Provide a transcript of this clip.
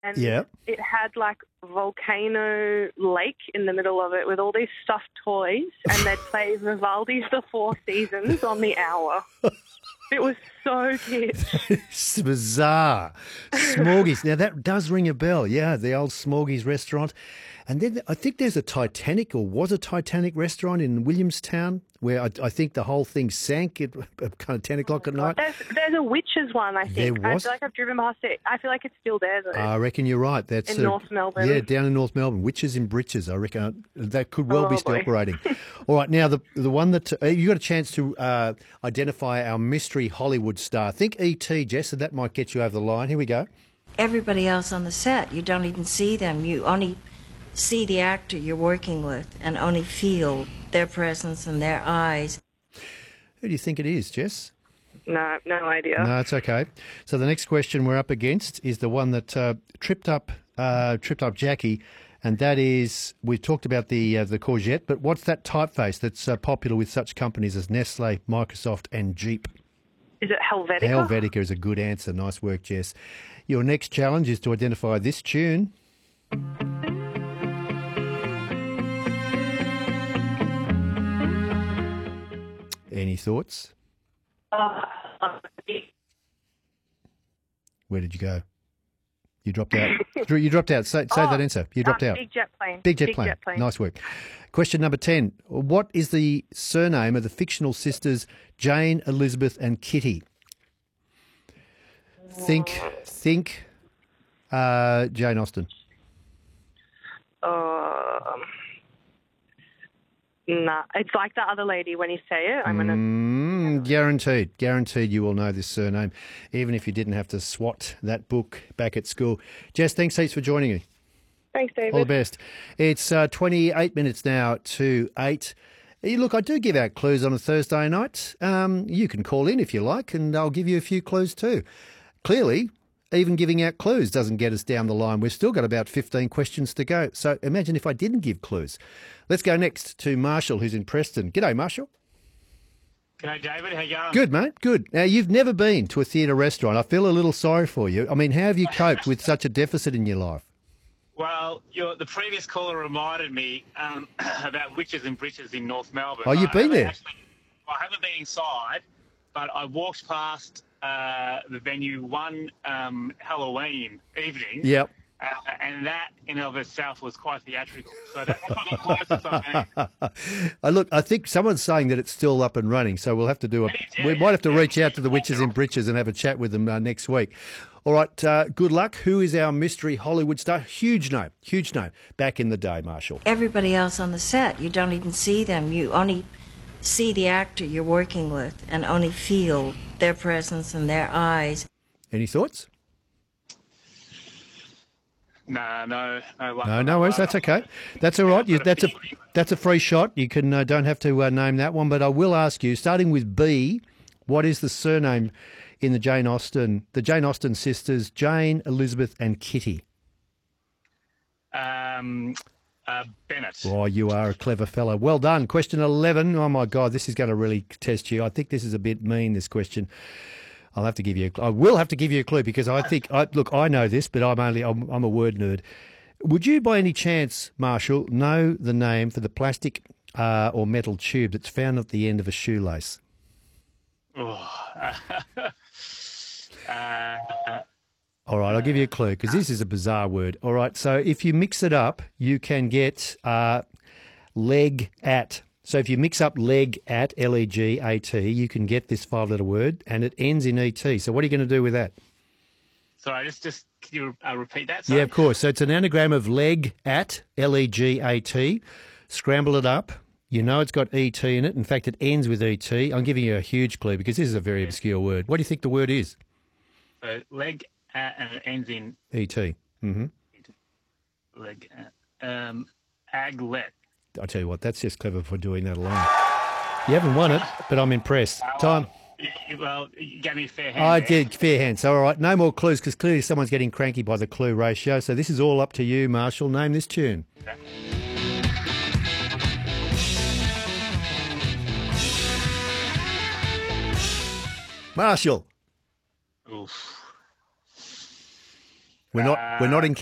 and Yeah. it had like a volcano lake in the middle of it with all these stuffed toys, and they'd play Vivaldi's The Four Seasons on the hour. It was so kitsch. It's bizarre. Smorgies. Now, that does ring a bell. Yeah, the old Smorgies restaurant. And then I think there's a Titanic, or was a Titanic restaurant in Williamstown, where I think the whole thing sank at kind of 10 o'clock at night. There's a witches one, I think. There was? I feel like I've driven past it. I feel like it's still there, though. I reckon you're right. That's In North Melbourne. Yeah, down in North Melbourne. Witches in Breeches, I reckon. That could well be still boy. operating. All right, now the one that you got a chance to identify our mystery Hollywood star. Think E.T., Jess, and that might get you over the line. Here we go. Everybody else on the set, you don't even see them. You only see the actor you're working with and only feel their presence and their eyes. Who do you think it is, Jess? No idea. No, it's okay. So the next question we're up against is the one that tripped up Jackie, and that is, we've talked about the courgette, but what's that typeface that's popular with such companies as Nestle, Microsoft, and Jeep? Is it Helvetica? Helvetica is a good answer. Nice work, Jess. Your next challenge is to identify this tune. Any thoughts? Where did you go? You dropped out. You dropped out. Say that answer. You dropped out. Big jet plane. Big jet plane. Nice work. Question number 10. What is the surname of the fictional sisters Jane, Elizabeth, and Kitty? Think, Jane Austen. Nah, it's like the other lady. When you say it, I'm gonna. Guaranteed you will know this surname, even if you didn't have to swat that book back at school. Jess, thanks heaps for joining me. Thanks, David. All the best. It's 28 minutes now to 8. Look, I do give out clues on a Thursday night. You can call in if you like, and I'll give you a few clues too. Clearly, even giving out clues doesn't get us down the line. We've still got about 15 questions to go. So imagine if I didn't give clues. Let's go next to Marshall, who's in Preston. G'day, Marshall. G'day, David. How you going? Good, mate. Good. Now, you've never been to a theatre restaurant. I feel a little sorry for you. I mean, how have you coped with such a deficit in your life? Well, the previous caller reminded me about Witches and Breeches in North Melbourne. Oh, you've been there? I haven't been inside, but I walked past the venue one Halloween evening. Yep. And that in and of itself was quite theatrical. So that's probably closest I've been. Look, I think someone's saying that it's still up and running, so we'll have to do we might have to reach out to the Witches in Breeches and have a chat with them next week. All right, good luck. Who is our mystery Hollywood star? Huge name back in the day, Marshall. Everybody else on the set, you don't even see them. You only see the actor you're working with and only feel their presence and their eyes. Any thoughts? No worries. That's okay. That's all right. That's a free shot. You can don't have to name that one, but I will ask you, starting with B, what is the surname in the Jane Austen sisters, Jane, Elizabeth, and Kitty? Bennett. Oh, you are a clever fellow. Well done. Question 11. Oh my God, this is going to really test you. I think this is a bit mean, this question. I will have to give you a clue because I think I know this, but I'm a word nerd. Would you, by any chance, Marshall, know the name for the plastic or metal tube that's found at the end of a shoelace? Oh. All right, I'll give you a clue because this is a bizarre word. All right, so if you mix it up, you can get leg at. So if you mix up leg at, L-E-G-A-T, you can get this 5-letter word, and it ends in E-T. So what are you going to do with that? Sorry, just can you repeat that? Sorry? Yeah, of course. So it's an anagram of leg at, L-E-G-A-T. Scramble it up. You know it's got E-T in it. In fact, it ends with E-T. I'm giving you a huge clue because this is a very obscure word. What do you think the word is? So leg at, and it ends in... E-T. Mm-hmm. Leg at. Aglet. I tell you what, that's just clever for doing that alone. You haven't won it, but I'm impressed. Time. Well, you gave me a fair hand. I did, fair hand. So, all right, no more clues because clearly someone's getting cranky by the clue ratio. So this is all up to you, Marshall. Name this tune. Okay. Marshall. Oof. We're not in